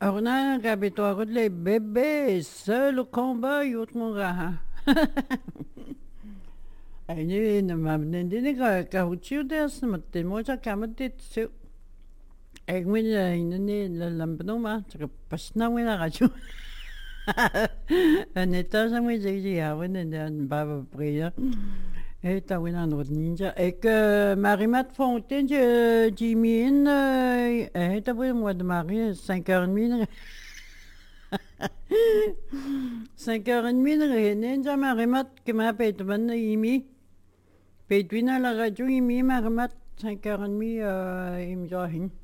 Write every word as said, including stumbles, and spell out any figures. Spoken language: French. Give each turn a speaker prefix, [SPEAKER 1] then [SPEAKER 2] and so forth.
[SPEAKER 1] Orna, capito, les bébés, seul au combat, yot mon raha. Ay, na mamnen din ka kahuchiu des matte moja kamatit su. Ay min inani lambno ma, tsaka pasna wina gachu. Aneta sa mi jigi ya wina dan baba priya. Et ta wina no ninja. Et que Marimat Fontaine, Jimin, et ta wina mois de Marie, cinq heures trente. cinq heures trente, ninja Marimat, qui m'a payé de imi. Pétuina la radio imi Marimat, cinq heures trente, euh, il me dit,